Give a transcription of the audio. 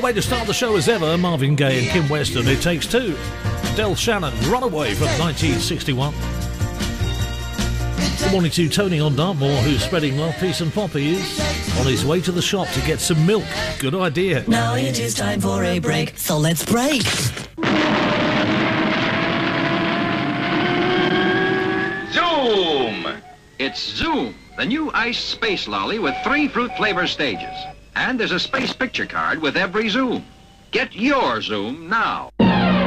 way to start the show as ever, Marvin Gaye and Kim Weston, It Takes Two. Del Shannon, Runaway from 1961. Good morning to Tony on Dartmoor, who's spreading love, peace and poppies on his way to the shop to get some milk. Good idea. Now it is time for a break, so let's break. Zoom! It's Zoom, the new ice space lolly with 3 fruit flavor stages. And there's a space picture card with every Zoom. Get your Zoom now.